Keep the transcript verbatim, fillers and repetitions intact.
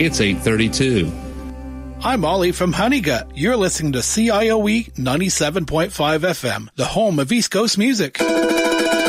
it's eight thirty-two. I'm Ollie from Honeygut. You're listening to C I O E ninety-seven point five F M, the home of East Coast music.